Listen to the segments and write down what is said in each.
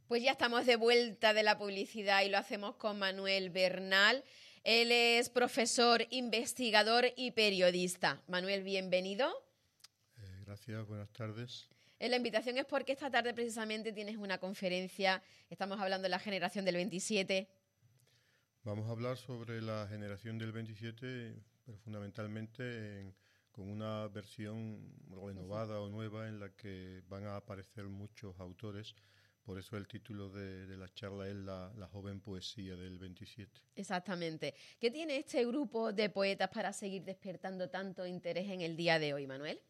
Pues ya estamos de vuelta de la publicidad y lo hacemos con Manuel Bernal. Él es profesor, investigador y periodista. Manuel, bienvenido. Gracias, buenas tardes. La invitación es porque esta tarde precisamente tienes una conferencia. Estamos hablando de la generación del 27. Vamos a hablar sobre la generación del 27, pero fundamentalmente con una versión renovada o nueva en la que van a aparecer muchos autores. Por eso el título de la charla es la joven poesía del 27. Exactamente. ¿Qué tiene este grupo de poetas para seguir despertando tanto interés en el día de hoy, Manuel?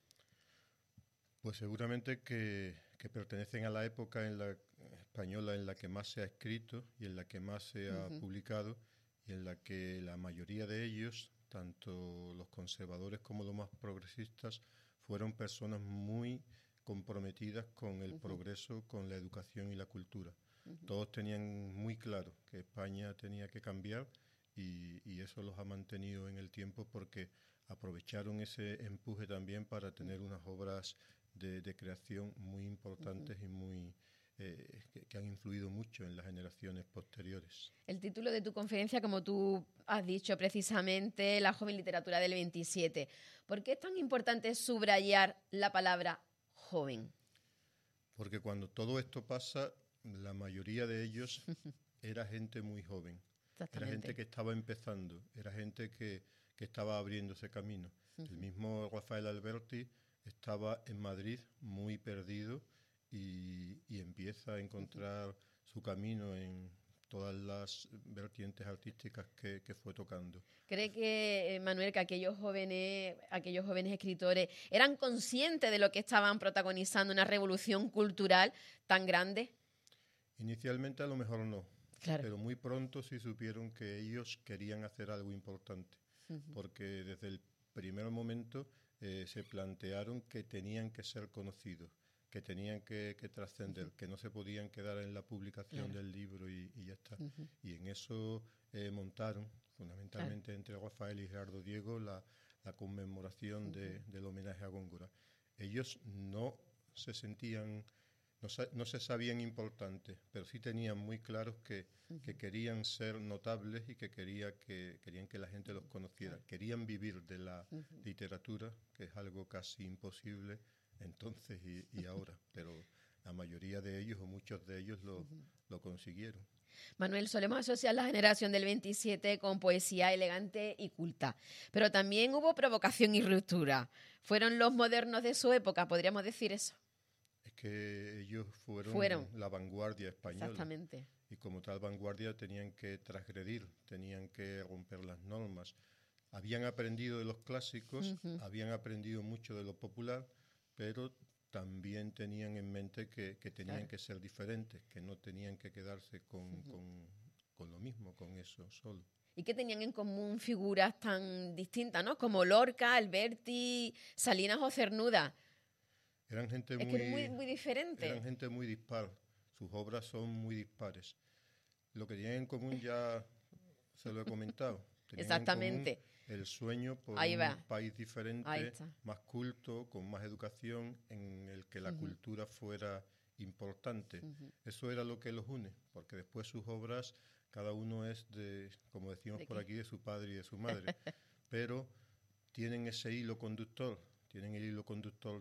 Pues seguramente que pertenecen a la época española en la que más se ha escrito y en la que más se ha publicado y en la que la mayoría de ellos, tanto los conservadores como los más progresistas, fueron personas muy comprometidas con el progreso, con la educación y la cultura. Todos tenían muy claro que España tenía que cambiar y eso los ha mantenido en el tiempo porque aprovecharon ese empuje también para tener unas obras de creación muy importantes y muy que han influido mucho en las generaciones posteriores. El título de tu conferencia, como tú has dicho precisamente, La joven literatura del 27. ¿Por qué es tan importante subrayar la palabra joven? Porque cuando todo esto pasa, la mayoría de ellos era gente muy joven. Era gente que estaba empezando, era gente que estaba abriéndose camino. El mismo Rafael Alberti estaba en Madrid muy perdido y empieza a encontrar su camino en todas las vertientes artísticas que fue tocando. ¿Cree que, Manuel, que aquellos jóvenes escritores eran conscientes de lo que estaban protagonizando una revolución cultural tan grande? Inicialmente a lo mejor no, claro. Pero muy pronto sí supieron que ellos querían hacer algo importante, porque desde el primer momento se plantearon que tenían que ser conocidos, que tenían que trascender, que no se podían quedar en la publicación del libro y ya está. Y en eso montaron, fundamentalmente entre Rafael y Gerardo Diego, la conmemoración del homenaje a Góngora. Ellos no se sentían, no se sabían importantes, pero sí tenían muy claros que querían ser notables y que querían que la gente los conociera. Querían vivir de la literatura, que es algo casi imposible entonces y ahora, pero la mayoría de ellos o muchos de ellos lo consiguieron. Manuel, solemos asociar la generación del 27 con poesía elegante y culta, pero también hubo provocación y ruptura. Fueron los modernos de su época, podríamos decir eso. Es que ellos fueron la vanguardia española. Exactamente. Y como tal vanguardia tenían que transgredir, tenían que romper las normas. Habían aprendido de los clásicos, habían aprendido mucho de lo popular, pero también tenían en mente que tenían que ser diferentes, que no tenían que quedarse con lo mismo, con eso solo. Y que tenían en común figuras tan distintas, ¿no? Como Lorca, Alberti, Salinas o Cernuda. Eran gente muy diferente. Eran gente muy dispar. Sus obras son muy dispares. Lo que tenían en común ya se lo he comentado. Tenían Exactamente. En común el sueño por un país diferente, más culto, con más educación, en el que la cultura fuera importante. Eso era lo que los une, porque después sus obras, cada uno es de, como decimos por aquí, de su padre y de su madre. Pero tienen ese hilo conductor, tienen el hilo conductor